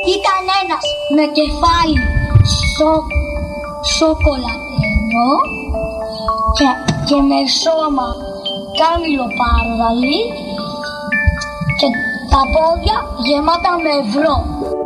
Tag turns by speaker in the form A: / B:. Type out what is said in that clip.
A: Ήταν ένας με κεφάλι σοκολατένιο και με σώμα κάμιλο πάρδαλι και τα πόδια γεμάτα με ευρώ.